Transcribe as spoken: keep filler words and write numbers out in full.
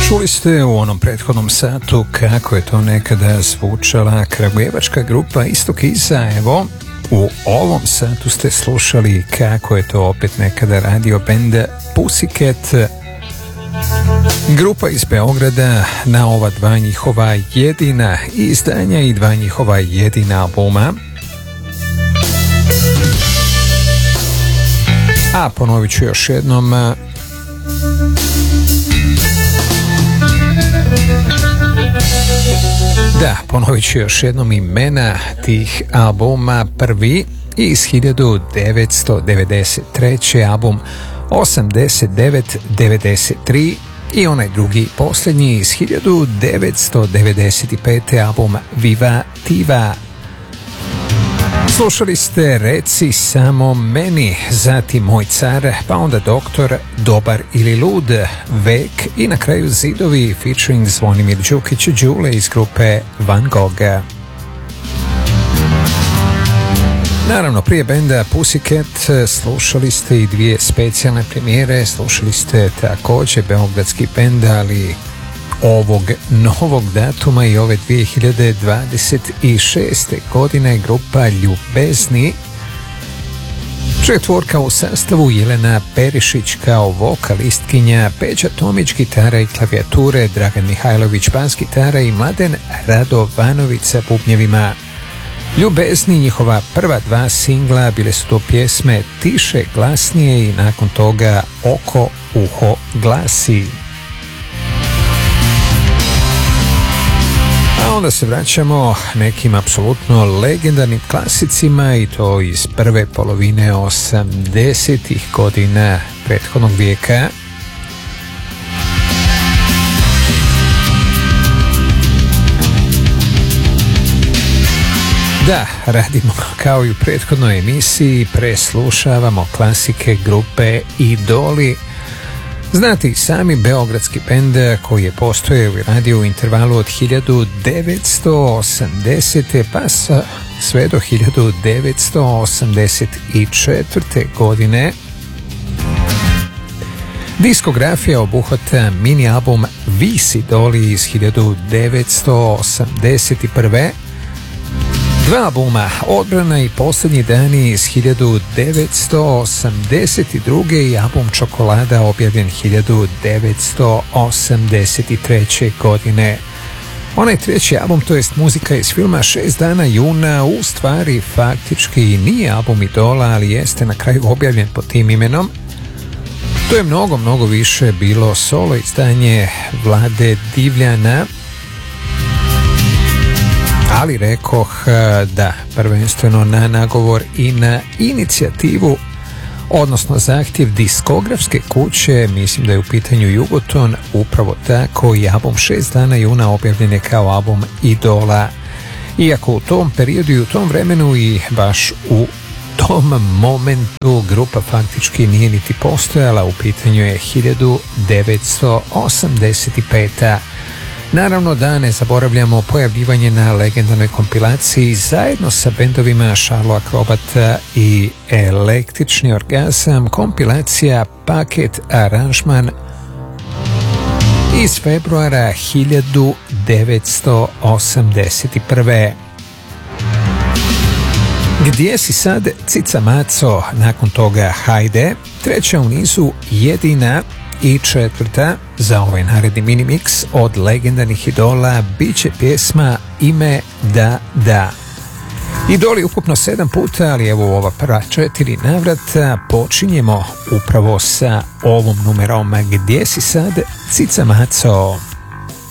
Čuli ste u onom prethodnom satu kako je to nekada zvučala kragujevačka grupa Istok iza. Evo, u ovom satu ste slušali kako je to opet nekada radio bend Pussycat, grupa iz Beograda, na ova dva njihova jedina izdanja i dva njihova jedina albuma. A ponovit ću još jednom, Da, ponovit ću još jednom imena tih albuma. Prvi iz hiljadu devetsto devedeset treće album osamdeset devet devedeset tri i onaj drugi posljednji iz hiljadu devetsto devedeset pete album Viva Tiva. Slušali ste Reci samo meni, zatim Moj car, pa onda Doktor, Dobar ili lud, Vek i na kraju Zidovi featuring Zvonimir Đukić Đule iz grupe Van Gogh. Naravno, prije benda Pussycat slušali ste i dvije specijalne premijere. Slušali ste također beogradski bend, ali ovog novog datuma i ove dvije hiljade dvadeset šeste godine, grupa Ljubezni. Četvorka u sastavu: Jelena Perišić kao vokalistkinja, Peđa Tomić gitara i klavijature, Dragan Mihajlović bas gitara i Mladen Radovanović sa bubnjevima. Ljubezni, njihova prva dva singla, bile su to pjesme Tiše, glasnije i nakon toga Oko, uho, glasi. A onda se vraćamo nekim apsolutno legendarnim klasicima i to iz prve polovine osamdesetih godina prethodnog vijeka. Da, radimo kao i u prethodnoj emisiji, preslušavamo klasike grupe Idoli. Znate i sami, beogradski bend koji je postojao i radio u intervalu od hiljadu devetsto osamdesete pa sve do hiljadu devetsto osamdeset četvrte godine. Diskografija obuhvata mini album Vis Idoli iz hiljadu devetsto osamdeset prve. Dva albuma, Odbrana i Posljednji dani iz hiljadu devetsto osamdeset druge i album Čokolada objavljen hiljadu devetsto osamdeset treće godine. Onaj treći album, to jest muzika iz filma Šest dana juna, u stvari faktički nije album Idola, ali jeste na kraju objavljen pod tim imenom. To je mnogo, mnogo više bilo solo izdanje Vlade Divljana, ali rekoh da prvenstveno na nagovor i na inicijativu, odnosno zahtjev diskografske kuće, mislim da je u pitanju Jugoton, upravo tako i album Šest dana juna objavljen je kao album Idola. Iako u tom periodu i u tom vremenu i baš u tom momentu grupa faktički nije niti postojala, u pitanju je hiljadu devetsto osamdeset peta. Naravno da ne zaboravljamo pojavljivanje na legendarnoj kompilaciji zajedno sa bendovima Šarlo Akrobata i Električni orgazam, kompilacija Paket aranžman iz februara hiljadu devetsto osamdeset prve. Gdje si sad, Cica Maco, nakon toga Hajde, treća u nizu Jedina i četvrta za ovaj naredni mini mix od legendarnih Idola bit će pjesma Ime da da. Idoli ukupno sedam puta, ali evo u ova prva četiri navrata počinjemo upravo sa ovom numerom Gdje si sad, Cica Maco.